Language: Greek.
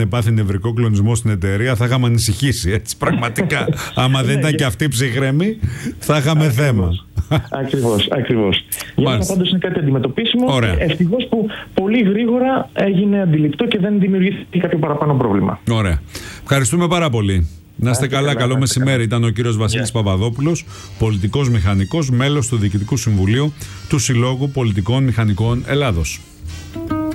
είχαν πάθει νευρικό κλονισμό στην εταιρεία, θα είχαμε ανησυχήσει. Έτσι, πραγματικά. Άμα δεν ήταν και αυτοί ψυχρέμοι, θα είχαμε θέμα. Ακριβώς. Για μένα πάντως είναι κάτι αντιμετωπίσιμο. Ευτυχώς που πολύ γρήγορα έγινε αντιληπτό και δεν δημιουργήθηκε κάποιο παραπάνω πρόβλημα. Ωραία. Ευχαριστούμε πάρα πολύ. Να είστε καλά, καλό μεσημέρι. Ήταν ο κύριος Βασίλης Παπαδόπουλος, πολιτικός μηχανικός, μέλος του Διοικητικού Συμβουλίου του Συλλόγου Πολιτικών Μηχανικών Ελλάδος.